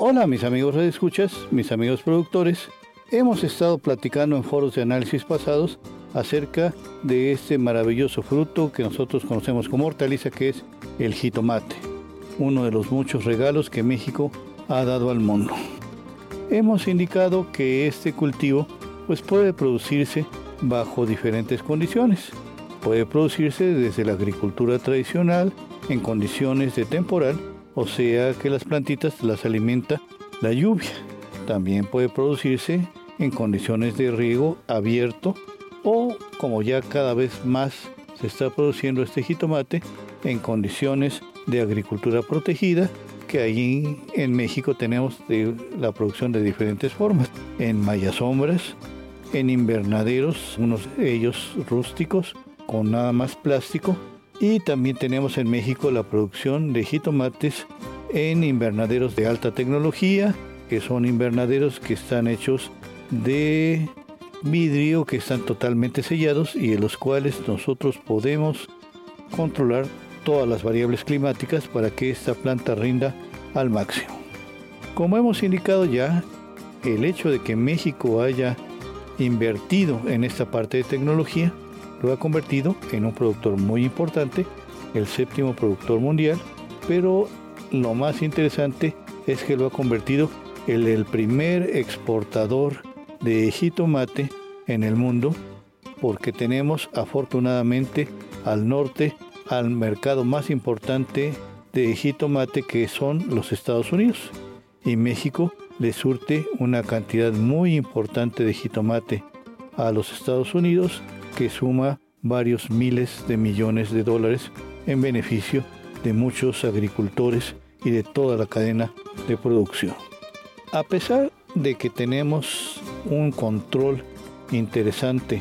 Hola mis amigos radioescuchas, mis amigos productores. Hemos estado platicando en foros de análisis pasados acerca de este maravilloso fruto que nosotros conocemos como hortaliza, que es el jitomate, uno de los muchos regalos que México ha dado al mundo. Hemos indicado que este cultivo puede producirse bajo diferentes condiciones. Puede producirse desde la agricultura tradicional en condiciones de temporal, o sea que las plantitas las alimenta la lluvia. También puede producirse en condiciones de riego abierto o, como ya cada vez más se está produciendo este jitomate, en condiciones de agricultura protegida, que allí en México tenemos la producción de diferentes formas, en mayasombras, en invernaderos, unos de ellos rústicos, con nada más plástico, y también tenemos en México la producción de jitomates en invernaderos de alta tecnología, que son invernaderos que están hechos de vidrio, que están totalmente sellados y en los cuales nosotros podemos controlar todas las variables climáticas para que esta planta rinda al máximo. Como hemos indicado ya, el hecho de que México haya invertido en esta parte de tecnología lo ha convertido en un productor muy importante, el 7º productor mundial, pero lo más interesante es que lo ha convertido en el primer exportador de jitomate en el mundo, porque tenemos afortunadamente al norte al mercado más importante de jitomate, que son los Estados Unidos, y México le surte una cantidad muy importante de jitomate a los Estados Unidos, que suma varios miles de millones de dólares en beneficio de muchos agricultores y de toda la cadena de producción. A pesar de que tenemos un control interesante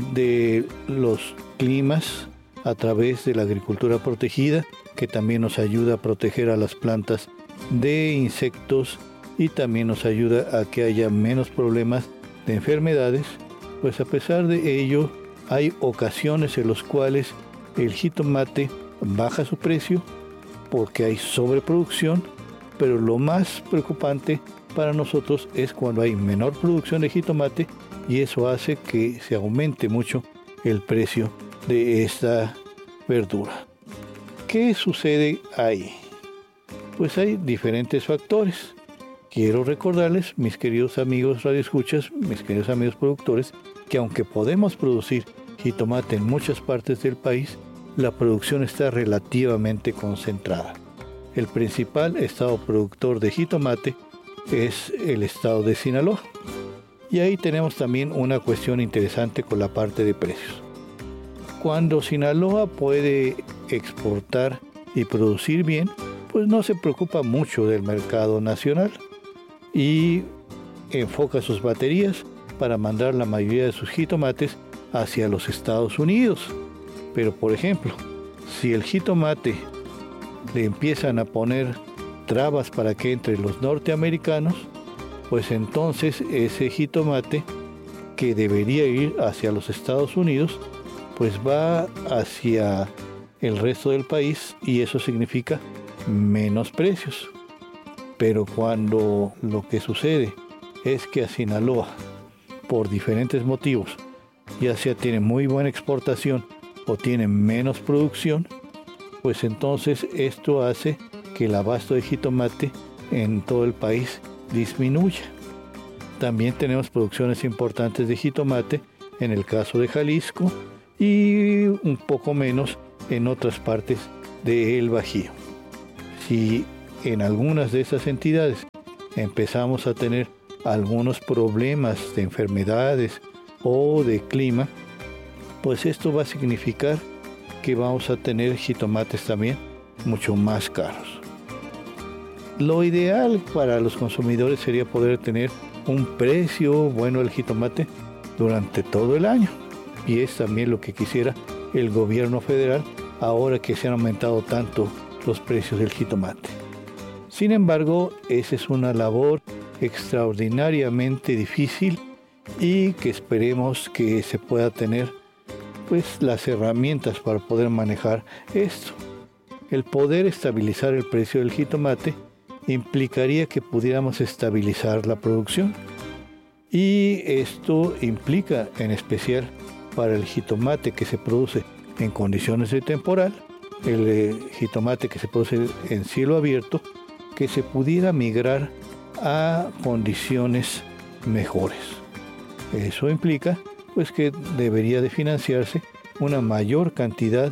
de los climas a través de la agricultura protegida, que también nos ayuda a proteger a las plantas de insectos y también nos ayuda a que haya menos problemas de enfermedades, pues a pesar de ello hay ocasiones en las cuales el jitomate baja su precio porque hay sobreproducción, pero lo más preocupante para nosotros es cuando hay menor producción de jitomate, y eso hace que se aumente mucho el precio de esta verdura. ¿Qué sucede ahí? Pues hay diferentes factores. Quiero recordarles, mis queridos amigos radioescuchas, mis queridos amigos productores, que aunque podemos producir jitomate en muchas partes del país, la producción está relativamente concentrada. El principal estado productor de jitomate es el estado de Sinaloa. Y ahí tenemos también una cuestión interesante con la parte de precios. Cuando Sinaloa puede exportar y producir bien, pues no se preocupa mucho del mercado nacional y enfoca sus baterías para mandar la mayoría de sus jitomates hacia los Estados Unidos. Pero por ejemplo, si el jitomate le empiezan a poner trabas para que entre los norteamericanos, pues entonces ese jitomate que debería ir hacia los Estados Unidos, pues va hacia el resto del país, y eso significa menos precios. Pero cuando lo que sucede es que a Sinaloa, por diferentes motivos, ya sea tiene muy buena exportación o tiene menos producción, pues entonces esto hace que el abasto de jitomate en todo el país disminuya. También tenemos producciones importantes de jitomate en el caso de Jalisco y un poco menos en otras partes del Bajío. Si en algunas de esas entidades empezamos a tener algunos problemas de enfermedades o de clima, pues esto va a significar que vamos a tener jitomates también mucho más caros. Lo ideal para los consumidores sería poder tener un precio bueno del jitomate durante todo el año, y es también lo que quisiera el gobierno federal ahora que se han aumentado tanto los precios del jitomate. Sin embargo, esa es una labor extraordinariamente difícil y que esperemos que se pueda tener pues las herramientas para poder manejar esto. El poder estabilizar el precio del jitomate implicaría que pudiéramos estabilizar la producción. Y esto implica, en especial para el jitomate que se produce en condiciones de temporal, el jitomate que se produce en cielo abierto, que se pudiera migrar a condiciones mejores. Eso implica pues que debería de financiarse una mayor cantidad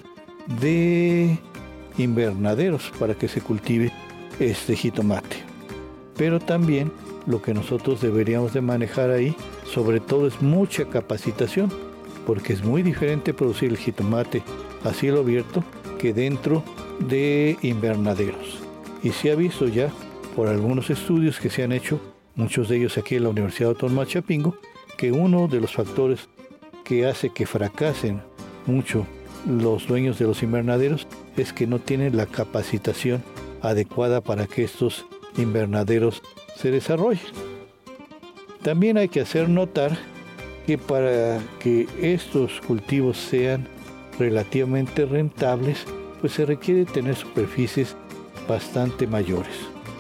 de invernaderos para que se cultive este jitomate. Pero también lo que nosotros deberíamos de manejar ahí, sobre todo, es mucha capacitación, porque es muy diferente producir el jitomate a cielo abierto que dentro de invernaderos. Y se ha visto ya por algunos estudios que se han hecho, muchos de ellos aquí en la Universidad Autónoma de Chapingo, que uno de los factores que hace que fracasen mucho los dueños de los invernaderos es que no tienen la capacitación adecuada para que estos invernaderos se desarrollen. También hay que hacer notar que para que estos cultivos sean relativamente rentables, pues se requiere tener superficies bastante mayores.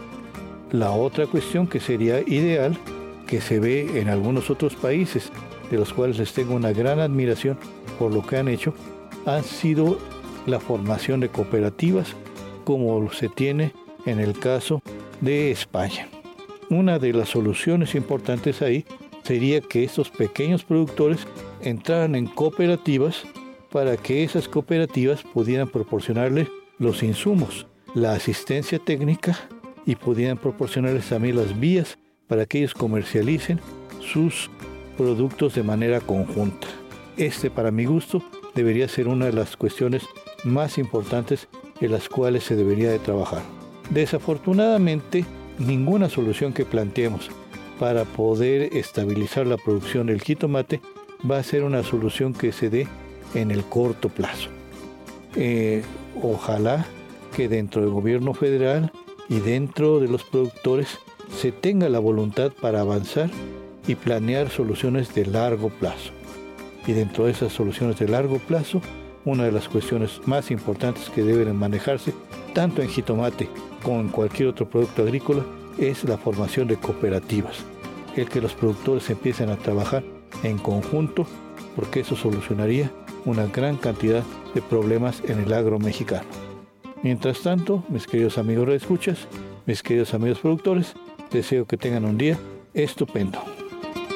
La otra cuestión que sería ideal, que se ve en algunos otros países, de los cuales les tengo una gran admiración por lo que han hecho, ha sido la formación de cooperativas, como se tiene en el caso de España. Una de las soluciones importantes ahí sería que estos pequeños productores entraran en cooperativas para que esas cooperativas pudieran proporcionarles los insumos, la asistencia técnica y pudieran proporcionarles también las vías para que ellos comercialicen sus productos de manera conjunta. Para mi gusto, debería ser una de las cuestiones más importantes en las cuales se debería de trabajar. Desafortunadamente, ninguna solución que planteemos para poder estabilizar la producción del jitomate va a ser una solución que se dé en el corto plazo. Ojalá que dentro del gobierno federal y dentro de los productores se tenga la voluntad para avanzar y planear soluciones de largo plazo. Y dentro de esas soluciones de largo plazo, una de las cuestiones más importantes que deben manejarse, tanto en jitomate como en cualquier otro producto agrícola, es la formación de cooperativas. El que los productores empiecen a trabajar en conjunto, porque eso solucionaría una gran cantidad de problemas en el agro mexicano. Mientras tanto, mis queridos amigos radioescuchas, mis queridos amigos productores, deseo que tengan un día estupendo.